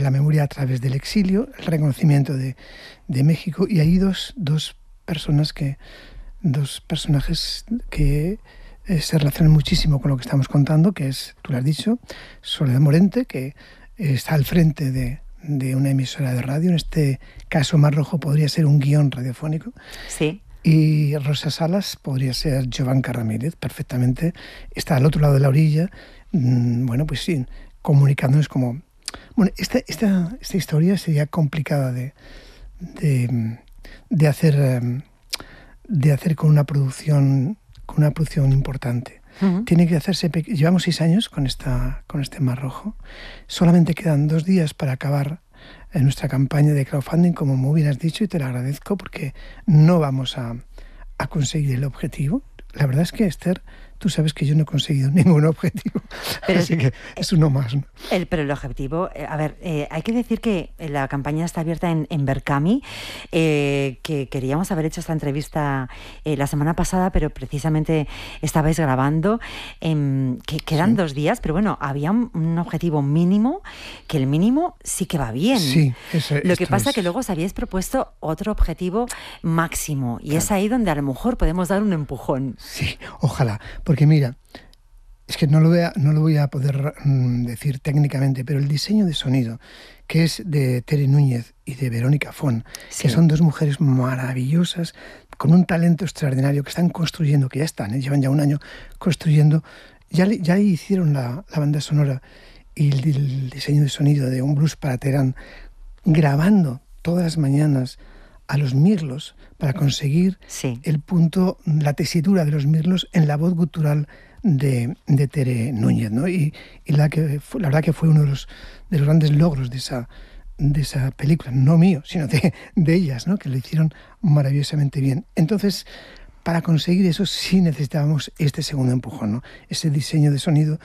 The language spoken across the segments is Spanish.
la memoria a través del exilio, el reconocimiento de México, y hay dos personajes que se relacionan muchísimo con lo que estamos contando, que es, tú lo has dicho, Soledad Morente, que está al frente de una emisora de radio. En este caso, Mar Rojo podría ser un guión radiofónico. Sí. Y Rosa Salas podría ser Jovanka Ramírez, perfectamente. Está al otro lado de la orilla, bueno, pues sí, comunicándonos como... Bueno, esta historia sería complicada de hacer con una producción importante. Uh-huh. Tiene que hacerse... Llevamos 6 años con este Mar Rojo. Solamente quedan 2 días para acabar en nuestra campaña de crowdfunding, como muy bien has dicho, y te lo agradezco, porque no vamos a conseguir el objetivo. La verdad es que, Esther, tú sabes que yo no he conseguido ningún objetivo, pero así que es uno más, ¿no? Pero el objetivo, hay que decir que la campaña está abierta en Berkami, que queríamos haber hecho esta entrevista la semana pasada, pero precisamente estabais grabando, que quedan 2 días, pero bueno, había un objetivo mínimo, que el mínimo sí que va bien. Sí, lo que pasa es que luego os habíais propuesto otro objetivo máximo, y es ahí donde a lo mejor podemos dar un empujón. Sí, ojalá. Porque mira, es que no lo voy a poder decir técnicamente, pero el diseño de sonido, que es de Tere Núñez y de Verónica Fon, sí, que son 2 mujeres maravillosas, con un talento extraordinario, que están construyendo, que ya están, llevan ya 1 año construyendo, ya hicieron la banda sonora y el diseño de sonido de Un blues para Teherán, grabando todas las mañanas a los mirlos para conseguir el punto, la tesitura de los mirlos en la voz gutural de Tere Núñez, ¿no? Y la verdad que fue uno de los grandes logros de esa película, no mío, sino de ellas, ¿no? Que lo hicieron maravillosamente bien. Entonces, para conseguir eso sí necesitábamos este segundo empujón, ¿no? Ese diseño de sonido,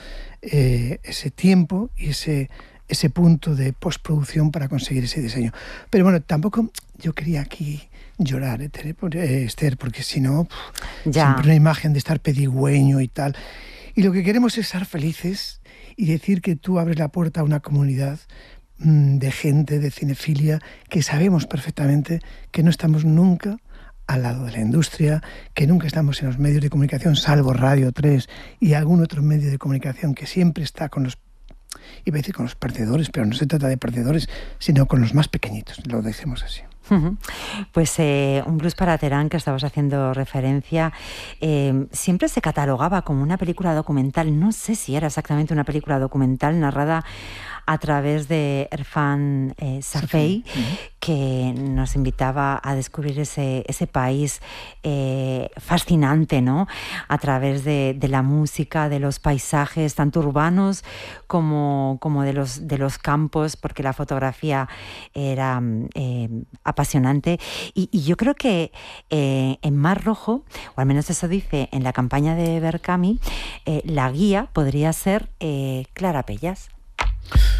ese tiempo y ese punto de postproducción para conseguir ese diseño. Pero bueno, tampoco yo quería aquí llorar, Esther, porque si no, siempre una imagen de estar pedigüeño y tal. Y lo que queremos es estar felices y decir que tú abres la puerta a una comunidad de gente, de cinefilia, que sabemos perfectamente que no estamos nunca al lado de la industria, que nunca estamos en los medios de comunicación, salvo Radio 3 y algún otro medio de comunicación que siempre está con los... Iba a decir con los perdedores, pero no se trata de perdedores, sino con los más pequeñitos, lo decimos así. Uh-huh. Pues Un blues para Teherán, que estabas haciendo referencia, siempre se catalogaba como una película documental. No sé si era exactamente una película documental narrada a través de Erfan Safei, que nos invitaba a descubrir ese país fascinante, ¿no? A través de la música, de los paisajes, tanto urbanos como de los campos, porque la fotografía era apasionante. Y yo creo que en Mar Rojo, o al menos eso dice en la campaña de Berkami, la guía podría ser Clara Pellas.